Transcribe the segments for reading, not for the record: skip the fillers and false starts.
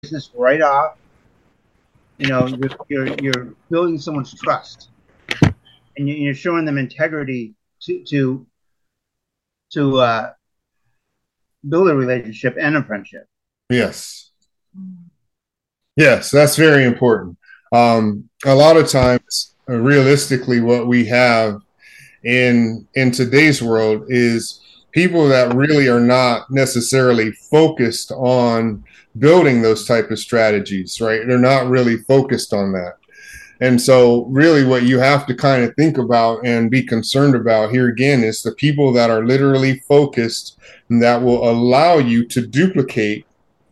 business right off. You're building someone's trust, and you're showing them integrity to build a relationship and a friendship. Yes. Yes, that's very important. A lot of times, realistically, what we have in today's world is people that really are not necessarily focused on building those type of strategies, right? They're not really focused on that. And so, really, what you have to kind of think about and be concerned about here again is the people that are literally focused and that will allow you to duplicate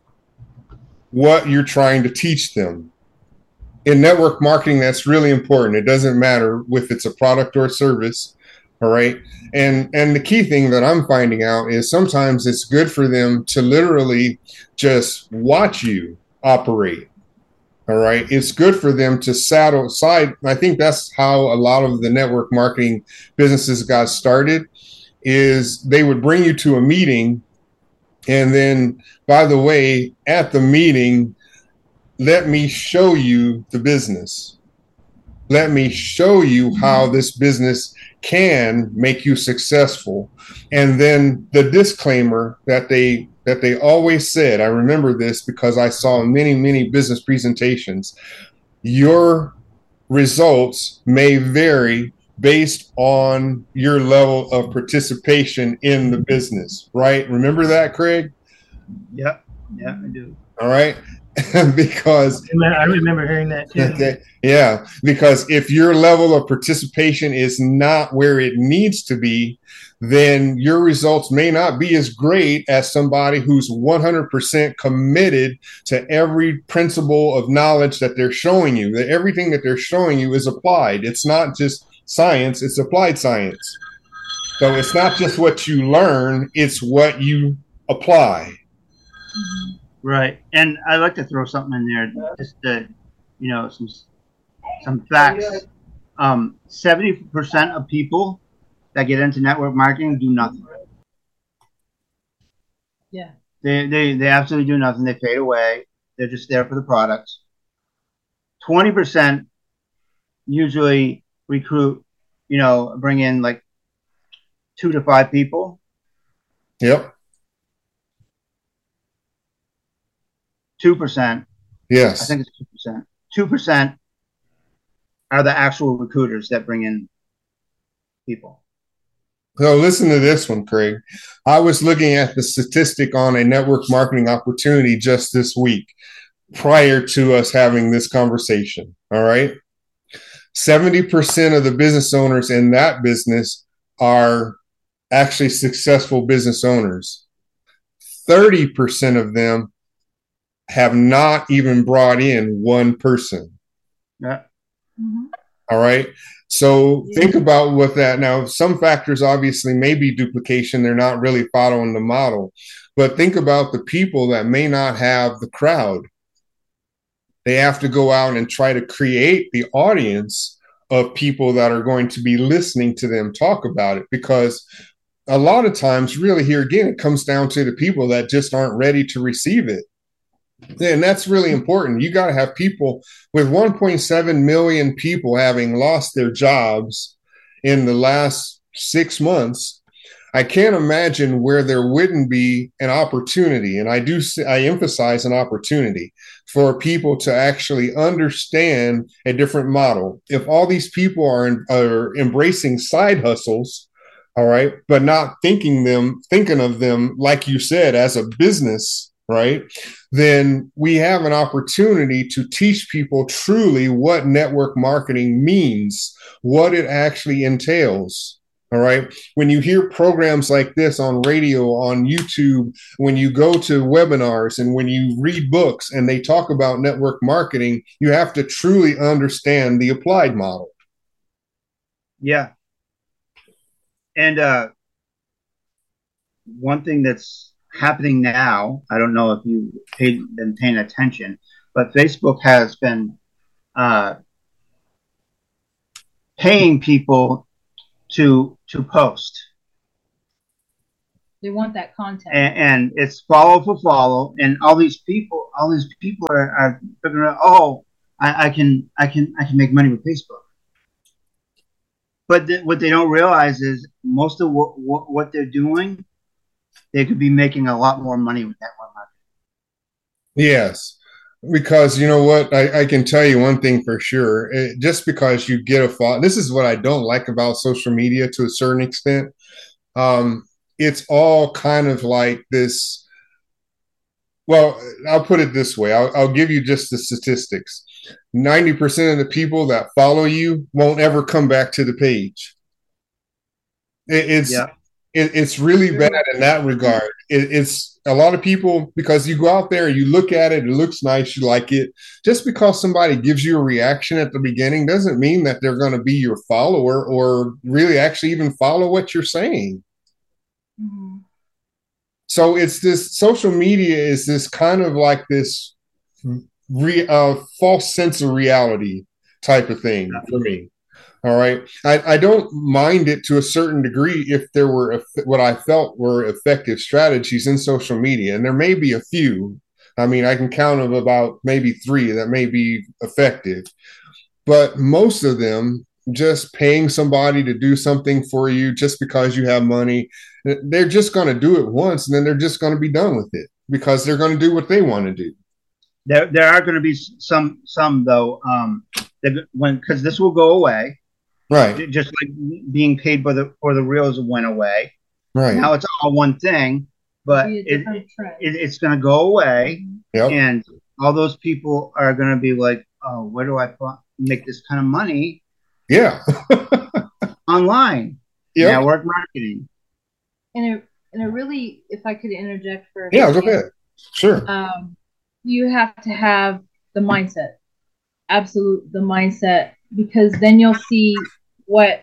what you're trying to teach them. In network marketing, that's really important. It doesn't matter if it's a product or a service. All right. And the key thing that I'm finding out is sometimes it's good for them to literally just watch you operate. All right. It's good for them to saddle aside. I think that's how a lot of the network marketing businesses got started is they would bring you to a meeting. And then, by the way, at the meeting, let me show you the business. Let me show you how this business can make you successful. And then the disclaimer that they always said, I remember this because I saw many business presentations. Your results may vary based on your level of participation in the business, right? Remember that, Craig? Yeah, yeah, I do. All right. Because I remember hearing that too. okay, yeah, because if your level of participation is not where it needs to be, then your results may not be as great as somebody who's 100% committed to every principle of knowledge that they're showing you. That everything that they're showing you is applied. It's not just science, it's applied science. So it's not just what you learn, it's what you apply. Right. And I like to throw something in there, just to, some facts. 70% of people that get into network marketing do nothing. Yeah. They absolutely do nothing. They fade away. They're just there for the products. 20% usually recruit, bring in like 2 to 5 people. Yep. 2%. I Yes. think it's 2%. 2% are the actual recruiters that bring in people. So listen to this one, Craig. I was looking at the statistic on a network marketing opportunity just this week prior to us having this conversation. All right. 70% of the business owners in that business are actually successful business owners. 30% of them have not even brought in one person. Yeah. Mm-hmm. All right. So think about what that now. Some factors obviously may be duplication. They're not really following the model. But think about the people that may not have the crowd. They have to go out and try to create the audience of people that are going to be listening to them talk about it. Because a lot of times, really, here again, it comes down to the people that just aren't ready to receive it. And that's really important. You got to have people with 1.7 million people having lost their jobs in the last 6 months. I can't imagine where there wouldn't be an opportunity. And I emphasize an opportunity for people to actually understand a different model. If all these people are embracing side hustles, all right, but not thinking of them, like you said, as a business, right? Then we have an opportunity to teach people truly what network marketing means, what it actually entails. All right. When you hear programs like this on radio, on YouTube, when you go to webinars and when you read books and they talk about network marketing, you have to truly understand the applied model. Yeah. And one thing that's happening now, I don't know if you've been paying attention, but Facebook has been paying people to post. They want that content. And it's follow for follow, and all these people are figuring out, oh, I can make money with Facebook. But what they don't realize is most of what they're doing, they could be making a lot more money with network marketing. Yes, because you know what? I can tell you one thing for sure. Just because you get a follow, this is what I don't like about social media to a certain extent. It's all kind of like this. Well, I'll put it this way. I'll give you just the statistics. 90% of the people that follow you won't ever come back to the page. It's Yeah. it's really bad in that regard. It's a lot of people, because you go out there, you look at it, it looks nice, you like it. Just because somebody gives you a reaction at the beginning doesn't mean that they're going to be your follower or really actually even follow what you're saying. Mm-hmm. So it's this social media is this kind of like this false sense of reality type of thing for me. All right. I don't mind it to a certain degree if there were what I felt were effective strategies in social media. And there may be a few. I mean, I can count of about maybe 3 that may be effective. But most of them, just paying somebody to do something for you just because you have money, they're just going to do it once and then they're just going to be done with it because they're going to do what they want to do. There are going to be some though, because this will go away. Right. Just like being paid for the reels went away. Right. Now it's all one thing, but it's going to go away. Yep. And all those people are going to be like, oh, where do I make this kind of money? Yeah. Online. Yep. Network marketing. And it really, if I could interject for a second, go ahead. Sure. You have to have the mindset. The mindset, because then you'll see what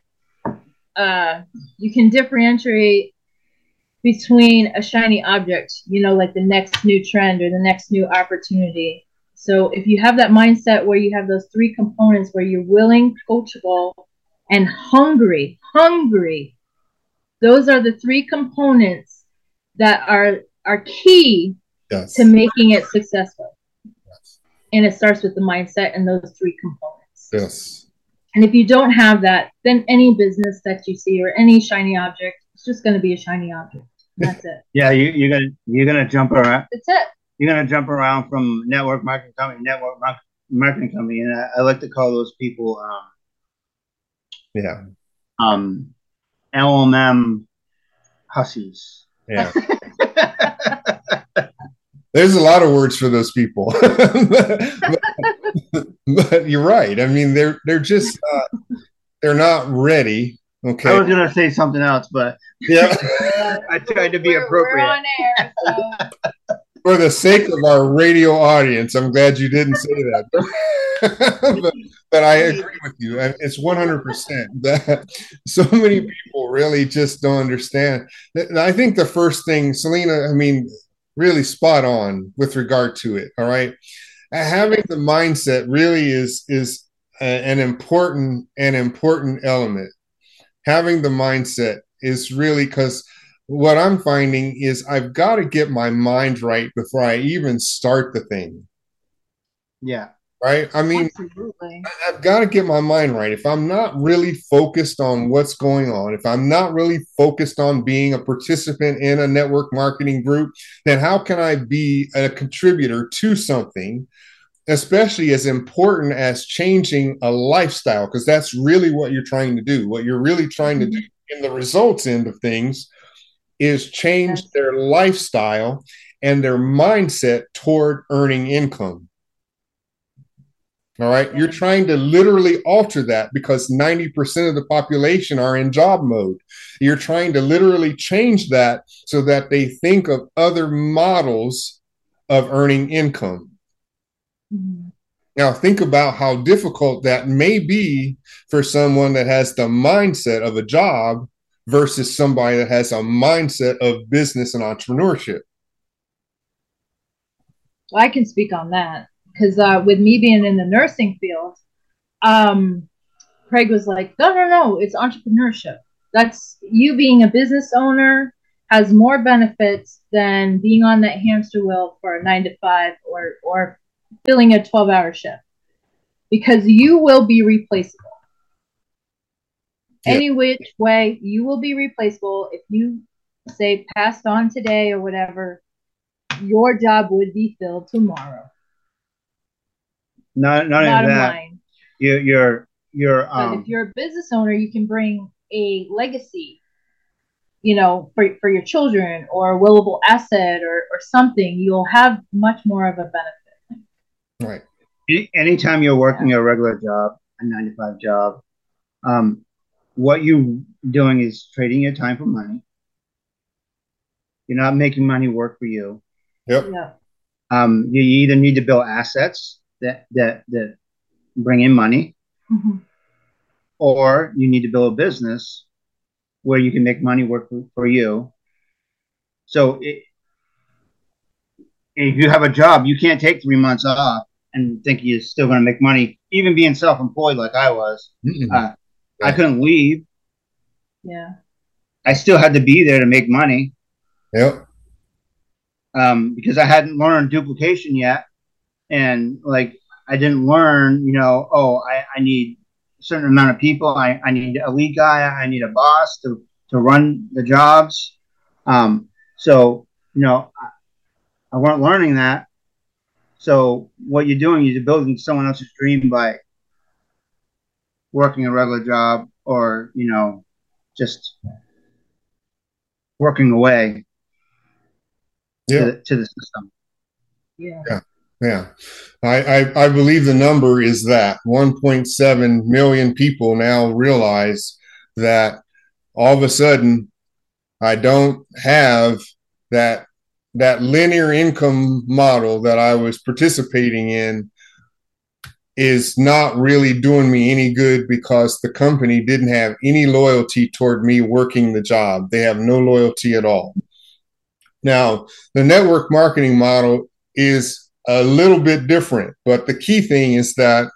you can differentiate between a shiny object, like the next new trend or the next new opportunity. So if you have that mindset where you have those 3 components where you're willing, coachable, and hungry, those are the 3 components that are key to making it successful. Yes. And it starts with the mindset and those 3 components. Yes. And if you don't have that, then any business that you see or any shiny object, it's just going to be a shiny object. That's it. Yeah, you're gonna jump around. That's it. You're gonna jump around from network marketing company, and I like to call those people, LMM hussies. Yeah. There's a lot of words for those people, but you're right. I mean, they're just they're not ready. Okay. I was gonna say something else, but yeah, I tried to be appropriate. We're on air, so. For the sake of our radio audience, I'm glad you didn't say that. but I agree with you. It's 100% that so many people really just don't understand. I think the first thing, Selena, I mean, really spot on with regard to it. All right. Having the mindset really is an important element. Having the mindset is really, because what I'm finding is I've got to get my mind right before I even start the thing. Yeah. Right. I mean, absolutely. I've got to get my mind right. If I'm not really focused on what's going on, if I'm not really focused on being a participant in a network marketing group, then how can I be a contributor to something, especially as important as changing a lifestyle? Because that's really what you're trying to do. What you're really trying to do in the results end of things is change their lifestyle and their mindset toward earning income. All right. You're trying to literally alter that because 90% of the population are in job mode. You're trying to literally change that so that they think of other models of earning income. Mm-hmm. Now, think about how difficult that may be for someone that has the mindset of a job versus somebody that has a mindset of business and entrepreneurship. Well, I can speak on that. Because with me being in the nursing field, Craig was like, no, it's entrepreneurship. That's you being a business owner has more benefits than being on that hamster wheel for a 9 to 5 or filling a 12-hour shift, because you will be replaceable. Yeah. Any which way, you will be replaceable. If you say passed on today or whatever, your job would be filled tomorrow. Not Bottom that. Line. You're But if you're a business owner, you can bring a legacy, for your children, or a willable asset or something. You'll have much more of a benefit. Right. Anytime you're working a regular job, a 9 to 5 job, what you're doing is trading your time for money. You're not making money work for you. Yep. Yeah. You either need to build assets that bring in money, mm-hmm. or you need to build a business where you can make money work for you. So if you have a job, you can't take 3 months off and think you're still going to make money, even being self-employed like I was. I couldn't leave. Yeah. I still had to be there to make money. Yep. Because I hadn't learned duplication yet. And I didn't learn, I need a certain amount of people. I need a lead guy. I need a boss to run the jobs. So, I weren't learning that. So what you're doing is you're building someone else's dream by working a regular job, or, just working away to the system. Yeah. I believe the number is that 1.7 million people now realize that all of a sudden I don't have that linear income model that I was participating in is not really doing me any good, because the company didn't have any loyalty toward me working the job. They have no loyalty at all. Now, the network marketing model is a little bit different, but the key thing is that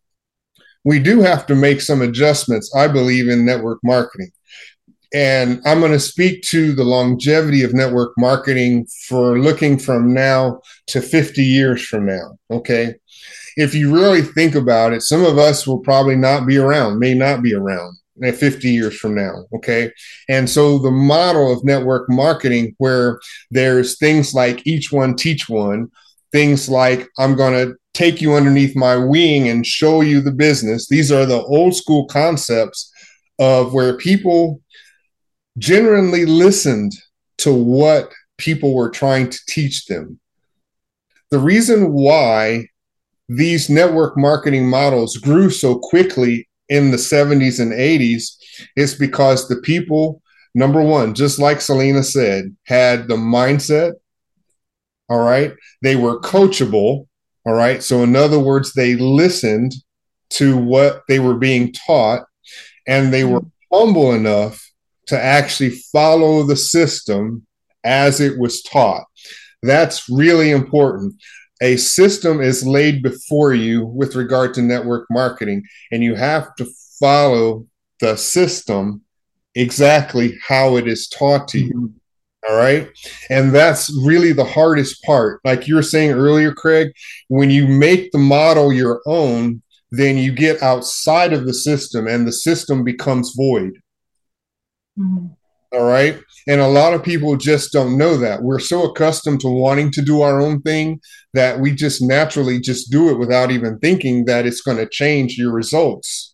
we do have to make some adjustments, I believe, in network marketing. And I'm going to speak to the longevity of network marketing for looking from now to 50 years from now. Okay. If you really think about it, some of us will probably may not be around 50 years from now. Okay. And so the model of network marketing, where there's things like each one teach one, things like I'm going to take you underneath my wing and show you the business. These are the old school concepts of where people genuinely listened to what people were trying to teach them. The reason why these network marketing models grew so quickly in the 70s and 80s is because the people, number one, just like Selena said, had the mindset. All right. They were coachable. All right. So in other words, they listened to what they were being taught, and they were humble enough to actually follow the system as it was taught. That's really important. A system is laid before you with regard to network marketing, and you have to follow the system exactly how it is taught to you. All right. And that's really the hardest part. Like you were saying earlier, Craig, when you make the model your own, then you get outside of the system and the system becomes void. Mm-hmm. All right. And a lot of people just don't know that. We're so accustomed to wanting to do our own thing that we just naturally just do it without even thinking that it's going to change your results.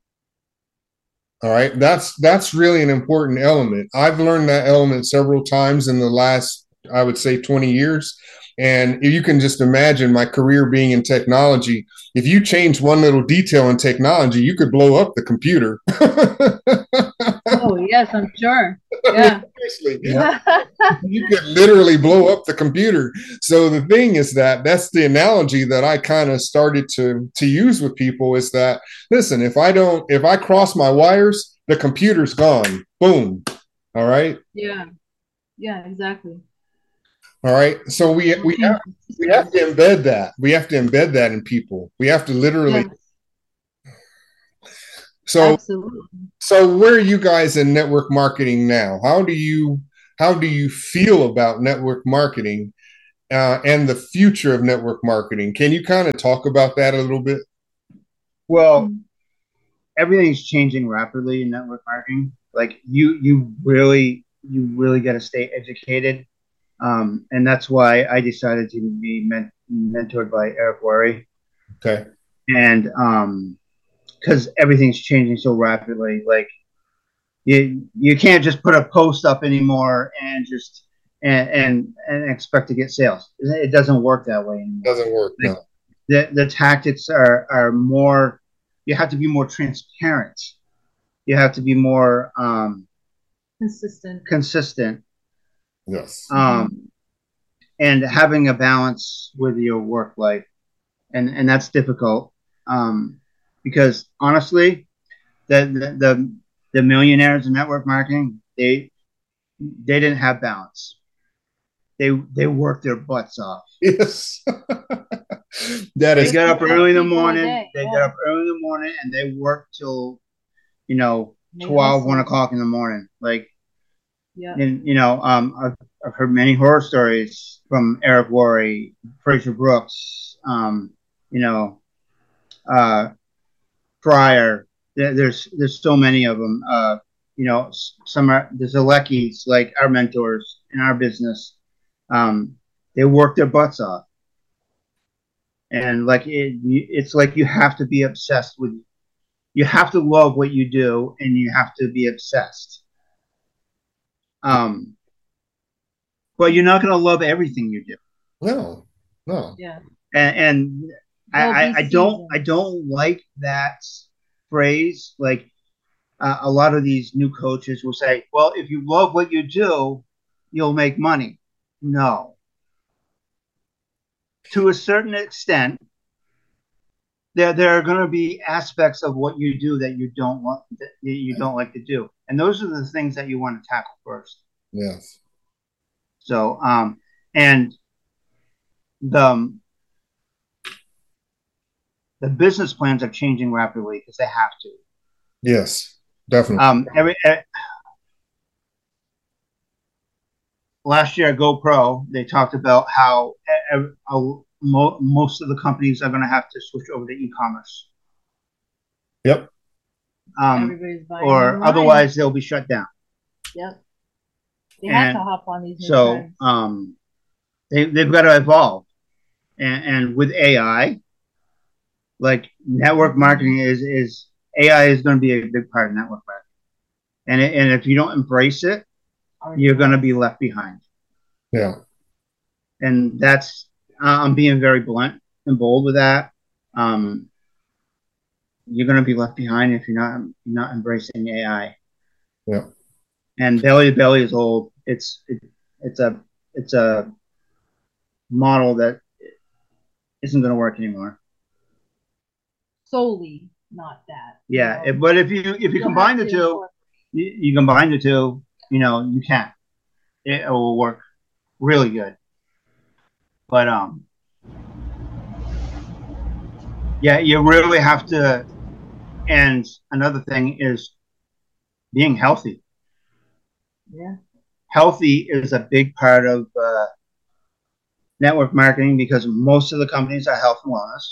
All right. That's really an important element. I've learned that element several times in the last, I would say, 20 years. And you can just imagine my career being in technology. If you change one little detail in technology, you could blow up the computer. Oh, yes, I'm sure. Yeah. Yeah. You could literally blow up the computer. So the thing is that's the analogy that I kind of started to use with people is that, listen, if I cross my wires, the computer's gone. Boom. All right. Yeah. Yeah, exactly. All right. So we have to embed that. We have to embed that in people. We have to literally. Yes. So, absolutely. So where are you guys in network marketing now? How do you how do you feel about network marketing and the future of network marketing? Can you kind of talk about that a little bit? Well, everything's changing rapidly in network marketing. Like you really got to stay educated, and that's why I decided to be mentored by Eric Worre. Okay. And because everything's changing so rapidly, like you can't just put a post up anymore and just and expect to get sales. It doesn't work that way anymore. Doesn't work. Like, No. the tactics are more. You have to be more transparent. You have to be more consistent. Yes. And having a balance with your work life, and that's difficult, because honestly, the millionaires in network marketing, they didn't have balance. They worked their butts off. Yes. That They is got up early in the morning. They Yeah. got up early in the morning and they worked till They 12, 1 hustle. o'clock in the morning. Like, Yeah. and I've heard many horror stories from Eric Worre, Fraser Brooks, Fryer. There's so many of them. Some are the Zaleckis, like our mentors in our business. They work their butts off, and like it's like you have to be obsessed with. You have to love what you do, and you have to be obsessed. But you're not going to love everything you do. no. Yeah. And I don't like that phrase. Like, a lot of these new coaches will say, "Well, if you love what you do, you'll make money." No, to a certain extent, there are going to be aspects of what you do that you don't want, that you don't like to do, and those are the things that you want to tackle first. Yes. So, and the the business plans are changing rapidly because they have to. Yes. Definitely. Last year at GoPro, they talked about how most of the companies are going to have to switch over to e-commerce. Yep. Everybody's buying Or online. otherwise they'll be shut down. Yep. They have to hop on these new So trends. they've got to evolve. And with AI, like network marketing is AI is going to be a big part of network marketing. And if you don't embrace it, you're going to be left behind. Yeah. And that's I'm being very blunt and bold with that. You're going to be left behind if you're not embracing AI. Yeah. And belly to belly is old. It's a model that isn't going to work anymore. Solely, not that. Yeah, but if you combine the two, you combine the two, you can. It will work really good. But yeah, you really have to. And another thing is being healthy. Yeah. Healthy is a big part of network marketing because most of the companies are health and wellness,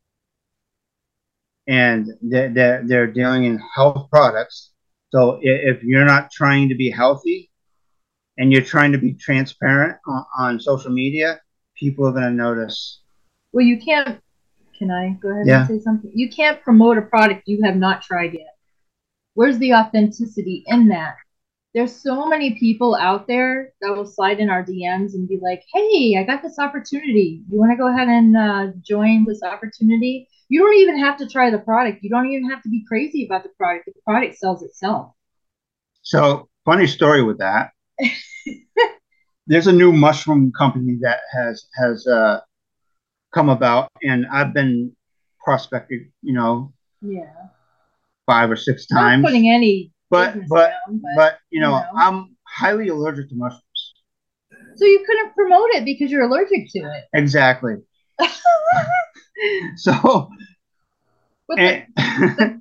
and they're dealing in health products. So if you're not trying to be healthy and you're trying to be transparent on social media, people are going to notice. Well, you can't. Can I go ahead Yeah. and say something? You can't promote a product you have not tried yet. Where's the authenticity in that? There's so many people out there that will slide in our DMs and be like, "Hey, I got this opportunity. You want to go ahead and join this opportunity?" You don't even have to try the product. You don't even have to be crazy about the product. The product sells itself. So, funny story with that. There's a new mushroom company that has come about, and I've been prospecting, Yeah. 5 or 6 Not times. putting any But business down, but I'm highly allergic to mushrooms. So you couldn't promote it because you're allergic to it. Exactly. So, But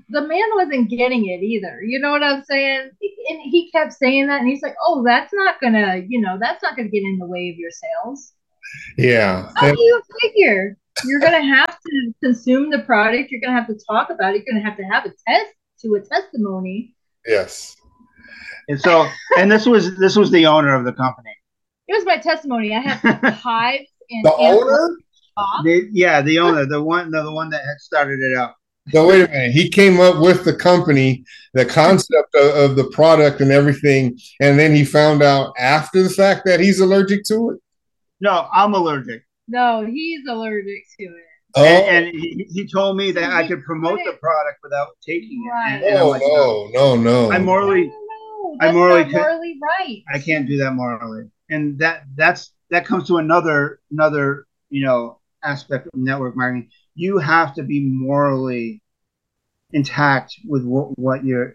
the man wasn't getting it either. You know what I'm saying? And he kept saying that, and he's like, "Oh, that's not gonna, that's not gonna get in the way of your sales." Yeah. How do you figure? You're gonna have to consume the product. You're gonna have to talk about it. You're gonna have a test to a testimony. Yes. And so, and this was the owner of the company. It was my testimony. I had hives and The owner? The owner, the one that had started it up. So wait a minute. He came up with the company, the concept of the product and everything, and then he found out after the fact that he's allergic to it? No, I'm allergic. No, he's allergic to it. Oh. And he told me that I could promote the product without taking it. Right. And I'm like, no. I'm morally right. I can't do that morally. And that comes to another aspect of network marketing. You have to be morally intact with what you're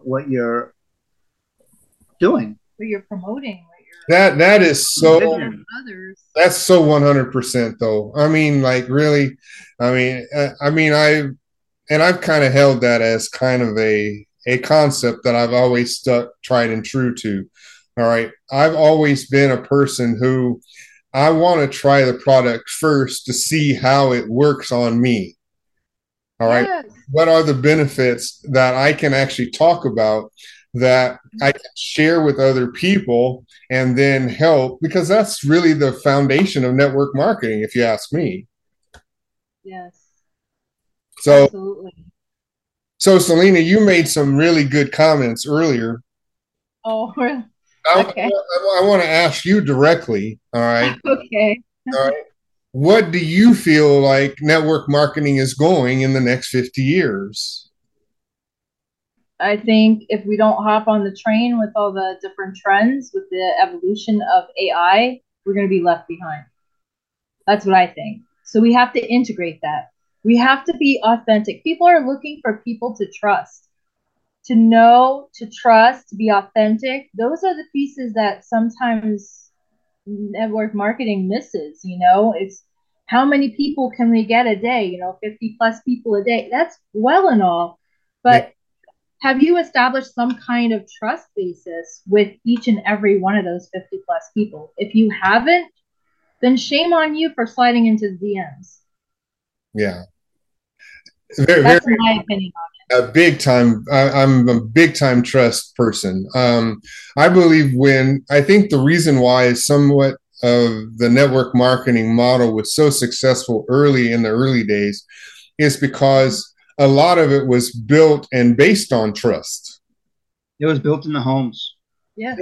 doing. What you're promoting. That is so. Others. That's so 100% though. I mean, like really. I've kind of held that as kind of a concept that I've always tried and true to. All right, I've always been a person who I want to try the product first to see how it works on me. All right. Yes. What are the benefits that I can actually talk about that I can share with other people and then help? Because that's really the foundation of network marketing, if you ask me. Yes. So, absolutely. So Selena, you made some really good comments earlier. Oh, really? Okay. I want to ask you directly. All right. Okay. All right. What do you feel like network marketing is going in the next 50 years? I think if we don't hop on the train with all the different trends, with the evolution of AI, we're going to be left behind. That's what I think. So we have to integrate that. We have to be authentic. People are looking for people to trust, to know, to trust, to be authentic. Those are the pieces that sometimes network marketing misses. It's how many people can we get a day? 50 plus people a day. That's well and all. But have you established some kind of trust basis with each and every one of those 50 plus people? If you haven't, then shame on you for sliding into DMs. Yeah. That's my opinion on it. A big time. I'm a big time trust person. I believe I think the reason why is somewhat of the network marketing model was so successful in the early days is because a lot of it was built and based on trust. It was built in the homes. Yes.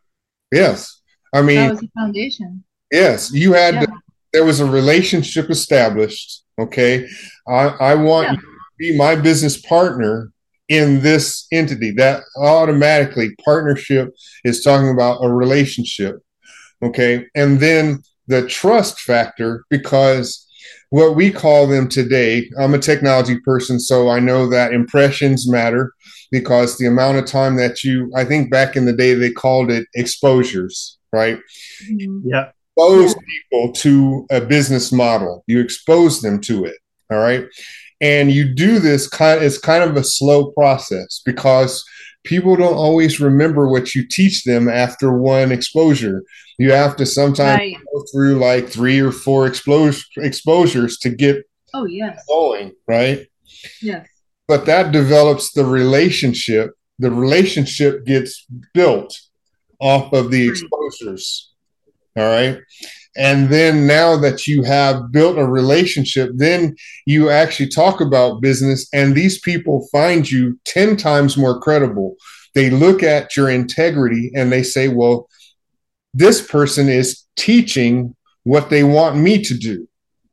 Yes. I mean, that was the foundation. Yes. You had there was a relationship established. Okay. I want you to be my business partner in this entity. That automatically partnership is talking about a relationship. Okay. And then the trust factor, because what we call them today, I'm a technology person, so I know that impressions matter because the amount of time that I think back in the day, they called it exposures, right? Mm-hmm. Yeah. Expose people to a business model. You expose them to it. All right. And you do this it's kind of a slow process because people don't always remember what you teach them after one exposure. You have to sometimes go through like 3 or 4 exposures to get going, right? Yes. But that develops the relationship. The relationship gets built off of the exposures. All right. And then now that you have built a relationship, then you actually talk about business and these people find you 10 times more credible. They look at your integrity and they say, well, this person is teaching what they want me to do.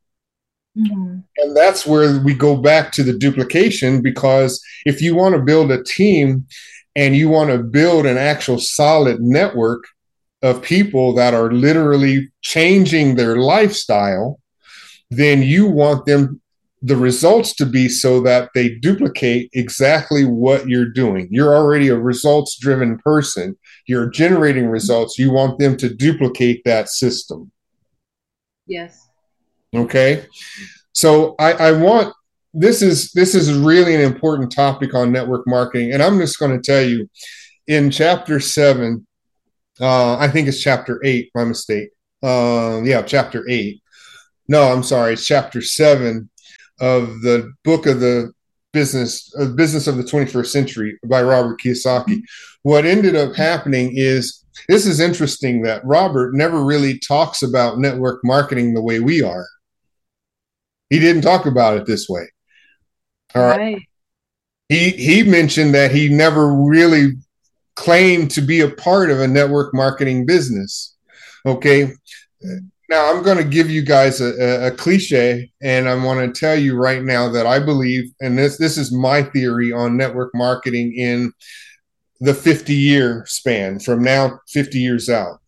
Mm-hmm. And that's where we go back to the duplication, because if you want to build a team and you want to build an actual solid network of people that are literally changing their lifestyle, then you want the results to be so that they duplicate exactly what you're doing. You're already a results-driven person. You're generating results. You want them to duplicate that system. Yes. Okay. So I want this is really an important topic on network marketing, and I'm just going to tell you in chapter 7, I think it's chapter 8. My mistake. Yeah, chapter 8. No, I'm sorry. It's chapter 7 of the book of the business of the 21st century by Robert Kiyosaki. What ended up happening is, this is interesting that Robert never really talks about network marketing the way we are. He didn't talk about it this way. All right. He mentioned that he never really claimed to be a part of a network marketing business. Okay. Now I'm going to give you guys a cliche, and I want to tell you right now that I believe, and this is my theory on network marketing in the 50-year span from now, 50 years out.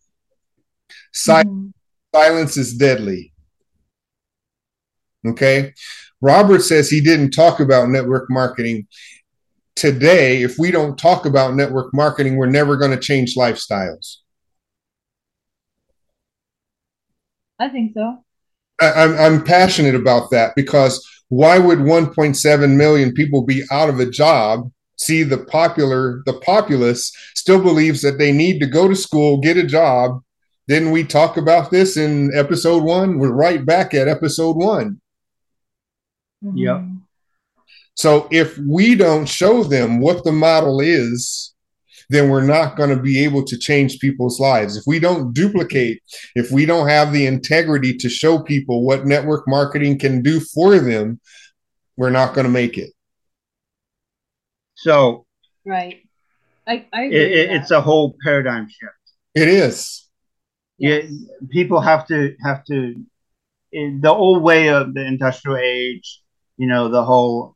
Silence is deadly. Okay. Robert says he didn't talk about network marketing. Today, if we don't talk about network marketing, we're never going to change lifestyles. I think so. I'm passionate about that, because why would 1.7 million people be out of a job? See, the populace still believes that they need to go to school, get a job. Didn't we talk about this in episode 1? We're right back at episode 1. Yep. So if we don't show them what the model is, then we're not going to be able to change people's lives. If we don't duplicate, if we don't have the integrity to show people what network marketing can do for them, we're not going to make it. So, right. I it's a whole paradigm shift. It is. Yes. People have to, in the old way of the industrial age, the whole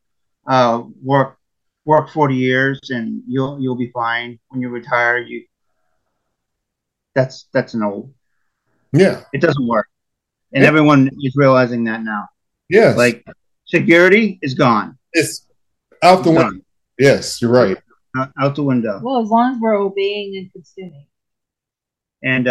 work 40 years and you'll be fine when you retire. That's an old. Yeah. It doesn't work. And everyone is realizing that now. Yes. Like, security is gone. It's out the window. Yes, you're right. Out the window. Well, as long as we're obeying and consuming. And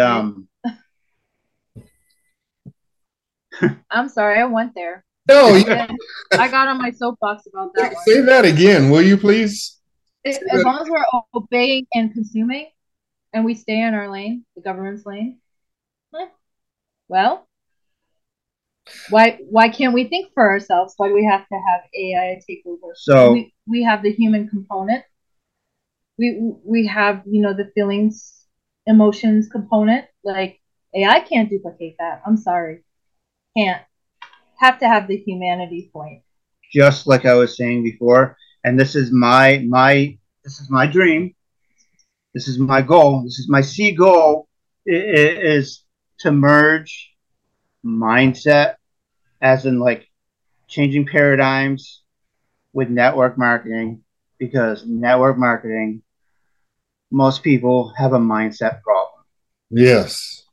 I'm sorry, I went there. No, I got on my soapbox about that one. Say that again, will you please? As long as we're obeying and consuming, and we stay in our lane, the government's lane, well, why can't we think for ourselves? Why do we have to have AI take over? So we have the human component. We have the feelings, emotions component. Like, AI can't duplicate that. I'm sorry, can't. Have to have the humanity point. Just like I was saying before, and this is my dream. This is my goal. This is my C goal, is to merge mindset, as in like changing paradigms, with network marketing, because network marketing, most people have a mindset problem. Yes.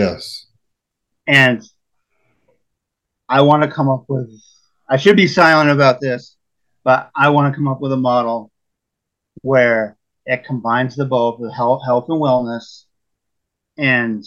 And I want to come up with, I should be silent about this, but I want to come up with a model where it combines the both, the health and wellness, and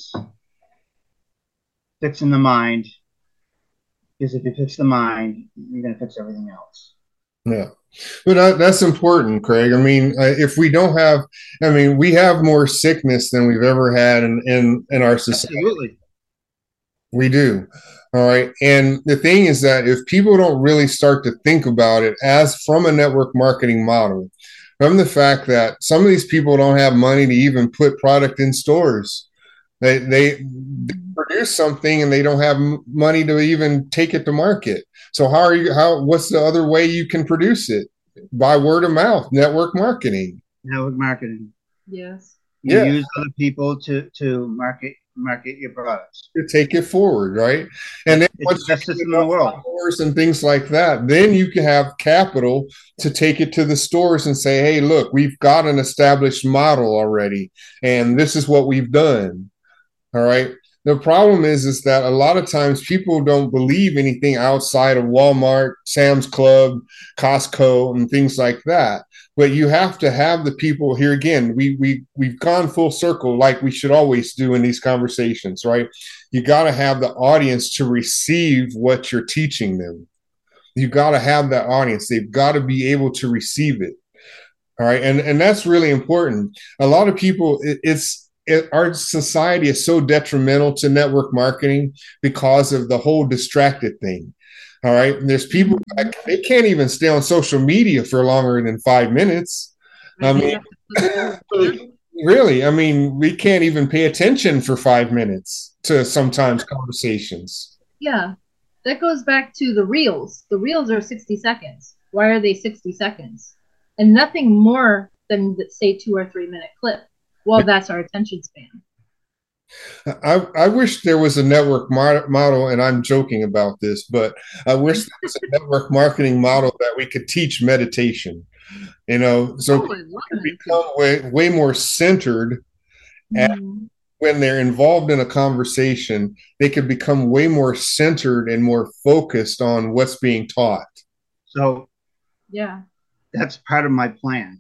fixing the mind. Because if you fix the mind, you're going to fix everything else. Yeah. But that's important, Craig. I mean, if we don't have, we have more sickness than we've ever had in our society. Absolutely. We do. All right. And the thing is that if people don't really start to think about it as from a network marketing model, from the fact that some of these people don't have money to even put product in stores, they produce something and they don't have money to even take it to market. So what's the other way you can produce it? By word of mouth, network marketing. Network marketing. Yes. You use other people to market your products, to take it forward, right? And then once you get in the world and things like that, then you can have capital to take it to the stores and say, hey, look, we've got an established model already, and this is what we've done. All right. The problem is that a lot of times people don't believe anything outside of Walmart, Sam's Club, Costco, and things like that. But you have to have the people here again. We've gone full circle, like we should always do in these conversations, right? You got to have the audience to receive what you're teaching them. You got to have that audience. They've got to be able to receive it. All right. And that's really important. A lot of people, our society is so detrimental to network marketing because of the whole distracted thing. All right. And there's people that they can't even stay on social media for longer than 5 minutes. I mean, really, I mean, we can't even pay attention for 5 minutes to sometimes conversations. Yeah. That goes back to the reels. The reels are 60 seconds. Why are they 60 seconds? And nothing more than, say, 2 or 3 minute clip. Well, that's our attention span. I wish there was a network model, and I'm joking about this, but I wish there was a network marketing model that we could teach meditation, so people can become way more centered. And when they're involved in a conversation, they could become way more centered and more focused on what's being taught. So, yeah, that's part of my plan.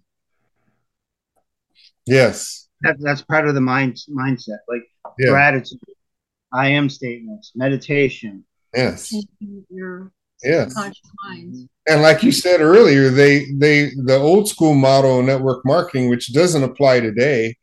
Yes. That's part of the mindset, like gratitude, I am statements, meditation. Yes. Your conscious mind. And like you said earlier, the old school model of network marketing, which doesn't apply today,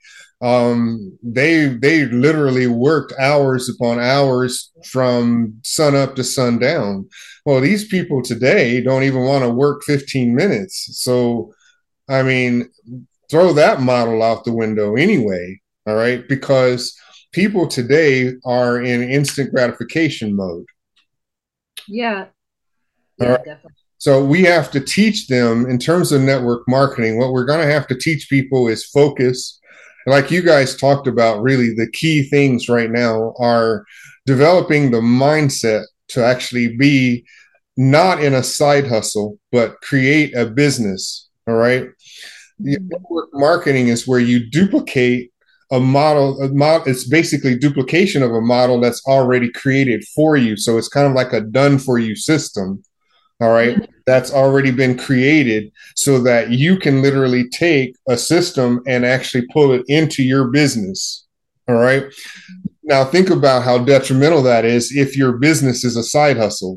they literally worked hours upon hours from sun up to sundown. Well, these people today don't even want to work 15 minutes. So, I mean, throw that model out the window anyway. All right. Because people today are in instant gratification mode. Yeah. All right. Definitely. So we have to teach them in terms of network marketing. What we're going to have to teach people is focus. Like you guys talked about, really the key things right now are developing the mindset to actually be not in a side hustle, but create a business. All right. Network marketing is where you duplicate a model. It's basically duplication of a model that's already created for you. So it's kind of like a done for you system. All right. That's already been created so that you can literally take a system and actually pull it into your business. All right. Now think about how detrimental that is if your business is a side hustle.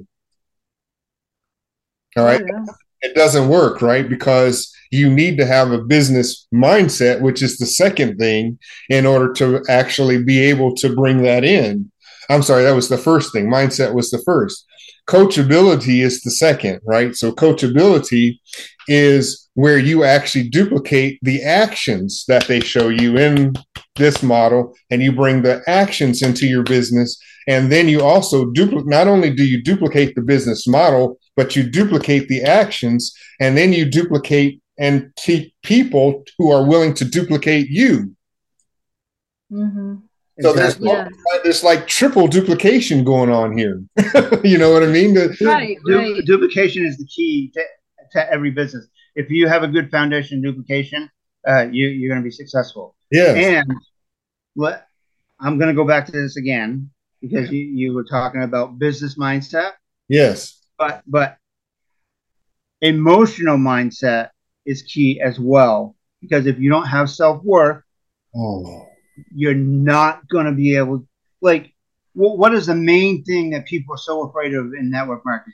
All right. It doesn't work, right? Because you need to have a business mindset, which is the second thing, in order to actually be able to bring that in. I'm sorry, that was the first thing. Mindset was the first. Coachability is the second, right? So coachability is where you actually duplicate the actions that they show you in this model, and you bring the actions into your business. And then you also not only do you duplicate the business model, but you duplicate the actions, and then you duplicate and teach people who are willing to duplicate you. Mm-hmm. So there's like triple duplication going on here. You know what I mean? Right. Duplication is the key to every business. If you have a good foundation duplication, you're going to be successful. Yes. And I'm going to go back to this again because you were talking about business mindset. Yes. But emotional mindset is key as well, because if you don't have self-worth, you're not going to be able, like, what is the main thing that people are so afraid of in network marketing?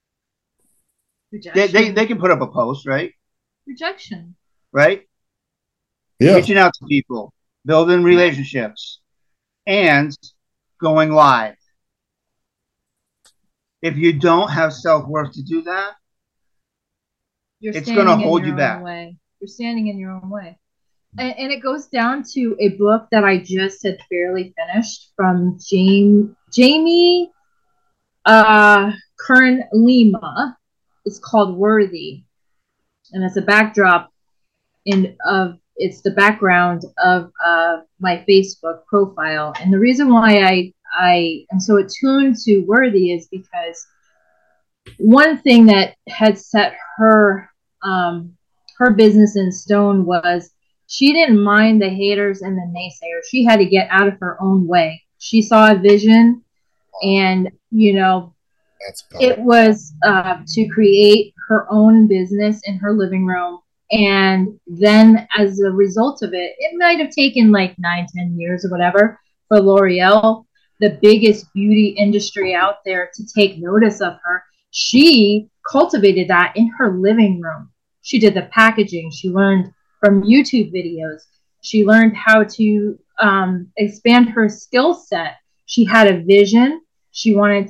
They can put up a post, right? Rejection. Right? Yeah. Reaching out to people, building relationships, and going live. If you don't have self-worth to do that, it's going to hold you back. You're standing in your own way. And it goes down to a book that I just had barely finished from Jamie Kern Lima. It's called Worthy. And it's a backdrop it's the background of my Facebook profile. And the reason why I am so attuned to Worthy is because one thing that had set her business in stone was she didn't mind the haters and the naysayers. She had to get out of her own way. She saw a vision, and it was to create her own business in her living room. And then as a result of it, it might have taken like 9-10 years or whatever for L'Oreal, the biggest beauty industry out there, to take notice of her. She cultivated that in her living room. She did the packaging. She learned from YouTube videos. She learned how to expand her skill set. She had a vision. She wanted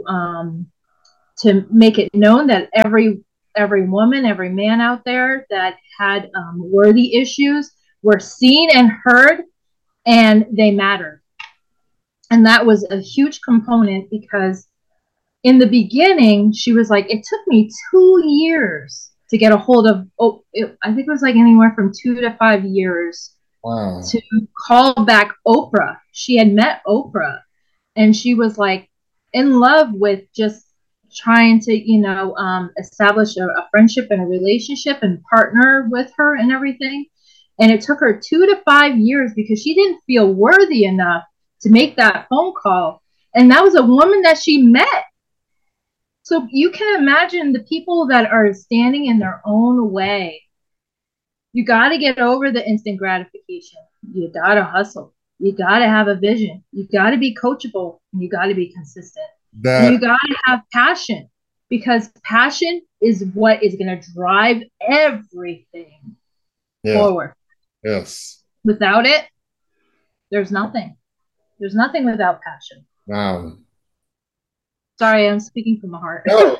to make it known that every woman, every man out there that had worthy issues were seen and heard, and they mattered. And that was a huge component, because in the beginning, she was like, it took me 2 years to get a hold of, I think it was like anywhere from 2 to 5 years. Wow. To call back Oprah. She had met Oprah, and she was like in love with just trying to, establish a friendship and a relationship and partner with her and everything. And it took her 2 to 5 years because she didn't feel worthy enough to make that phone call. And that was a woman that she met. So you can imagine the people that are standing in their own way. You got to get over the instant gratification. You got to hustle. You got to have a vision. You got to be coachable. And you got to be consistent. And you got to have passion, because passion is what is going to drive everything forward. Yes. Without it, there's nothing. There's nothing without passion. Wow. Sorry, I'm speaking from the heart. No,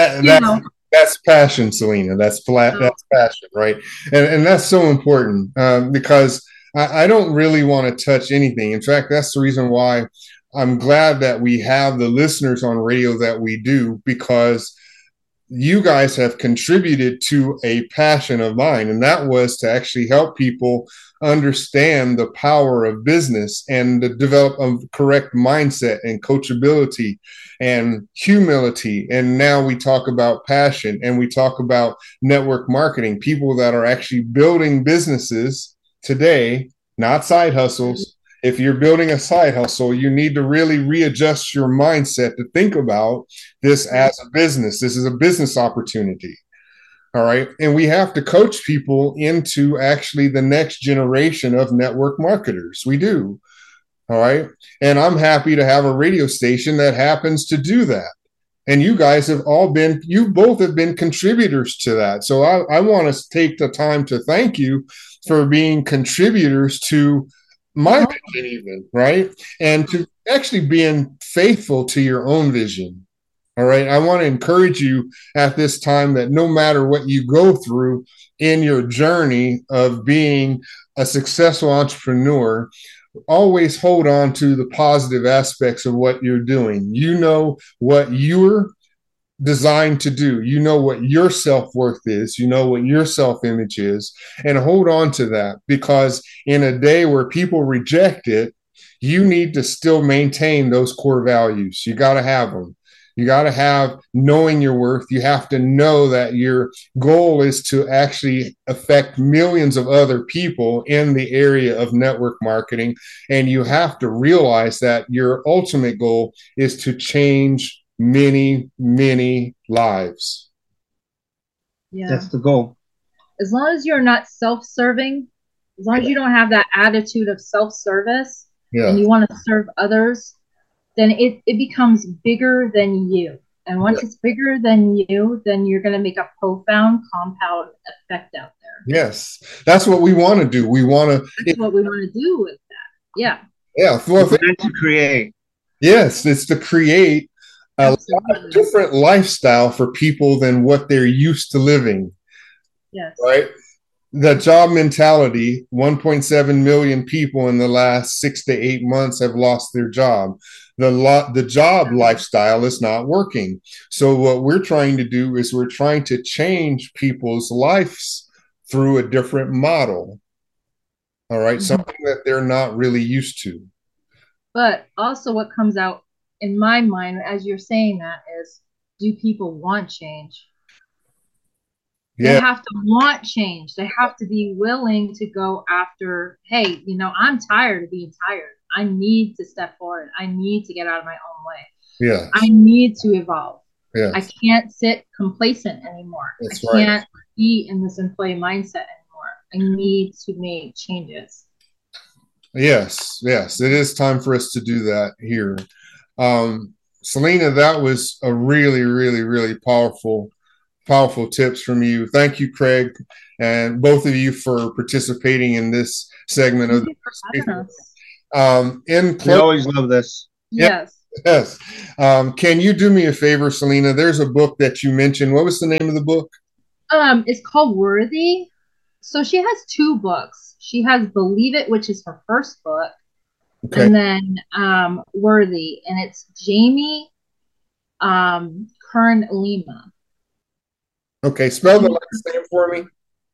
that's passion, Selena. That's passion, right? And that's so important, because I don't really want to touch anything. In fact, that's the reason why I'm glad that we have the listeners on radio that we do, because you guys have contributed to a passion of mine, and that was to actually help people understand the power of business and to develop a correct mindset and coachability and humility. And now we talk about passion, and we talk about network marketing, people that are actually building businesses today, not side hustles. If you're building a side hustle, you need to really readjust your mindset to think about this as a business. This is a business opportunity. All right. And we have to coach people into actually the next generation of network marketers. We do. All right. And I'm happy to have a radio station that happens to do that. And you guys have you both have been contributors to that. So I want to take the time to thank you for being contributors to my vision, even, right? And to actually being faithful to your own vision. All right. I want to encourage you at this time that no matter what you go through in your journey of being a successful entrepreneur, always hold on to the positive aspects of what you're doing. You know what you're designed to do. You know what your self-worth is. You know what your self-image is, and hold on to that, because in a day where people reject it, you need to still maintain those core values. You got to have them. You got to have knowing your worth. You have to know that your goal is to actually affect millions of other people in the area of network marketing. And you have to realize that your ultimate goal is to change many, many lives. Yeah. That's the goal. As long as you're not self-serving, as long as you don't have that attitude of self-service, and you want to serve others, then it becomes bigger than you. And once it's bigger than you, then you're going to make a profound compound effect out there. Yes. That's what we want to do. That's what we want to do with that. Yeah. Yeah. Well, it's to create. Yes. It's to create a different lifestyle for people than what they're used to living. Yes. Right? The job mentality, 1.7 million people in the last 6 to 8 months have lost their job. The job lifestyle is not working. So what we're trying to do is we're trying to change people's lives through a different model. All right. Something that they're not really used to. But also what comes out in my mind as you're saying that is, do people want change? Yeah. They have to want change. They have to be willing to go after, hey, I'm tired of being tired. I need to step forward. I need to get out of my own way. Yeah. I need to evolve. Yes. I can't sit complacent anymore. That's I can't be in this employee mindset anymore. I need to make changes. Yes. It is time for us to do that here. Selena, that was a really, really, really powerful powerful tips from you. Thank you, Craig, and both of you for participating in this segment of the we always love this. Yes. Yes. Can you do me a favor, Selena? There's a book that you mentioned. What was the name of the book? It's called Worthy. So she has 2 books. She has Believe It, which is her first book, okay, and then Worthy, and it's Jamie Kern Lima. Okay, spell the last name for me.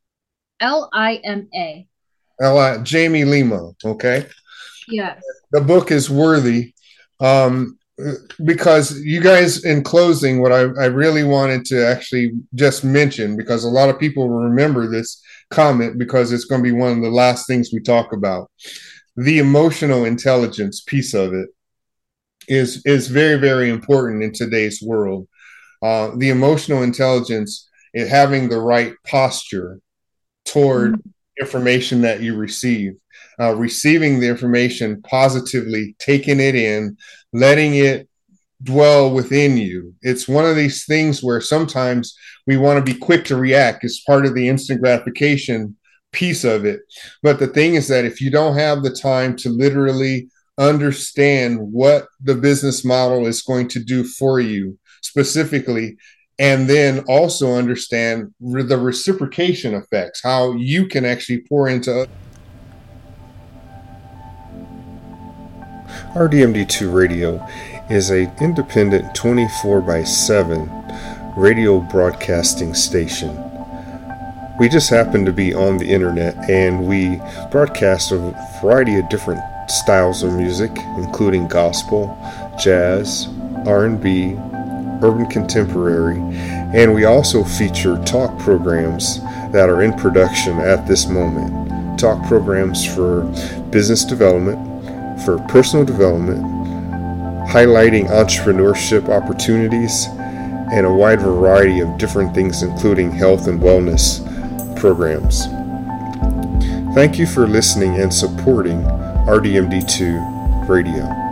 Lima. Jamie Lima. Okay. Yes. The book is Worthy. Because you guys, in closing, what I really wanted to actually just mention, because a lot of people will remember this comment because it's going to be one of the last things we talk about. The emotional intelligence piece of it is very, very important in today's world. The emotional intelligence, having the right posture toward information that you receive. Receiving the information positively, taking it in, letting it dwell within you. It's one of these things where sometimes we want to be quick to react as part of the instant gratification piece of it. But the thing is that if you don't have the time to literally understand what the business model is going to do for you specifically, and then also understand the reciprocation effects, how you can actually pour into RDMD2 Radio is an independent 24/7 radio broadcasting station. We just happen to be on the internet, and we broadcast a variety of different styles of music, including gospel, jazz, R&B, urban contemporary, and we also feature talk programs that are in production at this moment. Talk programs for business development, for personal development, highlighting entrepreneurship opportunities, and a wide variety of different things, including health and wellness programs. Thank you for listening and supporting RDMD2 Radio.